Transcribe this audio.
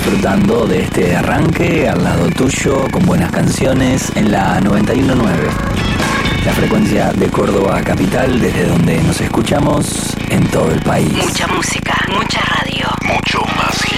disfrutando de este arranque al lado tuyo con buenas canciones en la 91.9. La frecuencia de Córdoba Capital, desde donde nos escuchamos en todo el país. Mucha música, mucha radio. Mucho más.